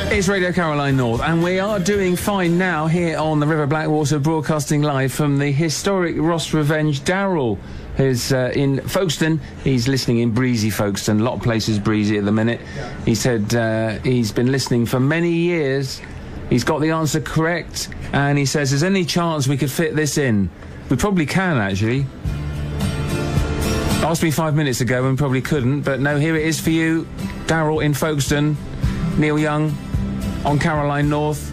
It's Radio Caroline North, and we are doing fine now here on the River Blackwater, broadcasting live from the historic Ross Revenge. Darryl is in Folkestone. He's listening in breezy Folkestone. A lot of places breezy at the minute. He said he's been listening for many years. He's got the answer correct, and he says, "There's any chance we could fit this in?" We probably can, actually. Asked me 5 minutes ago and probably couldn't, but no, here it is for you. Darryl in Folkestone, Neil Young on Caroline North.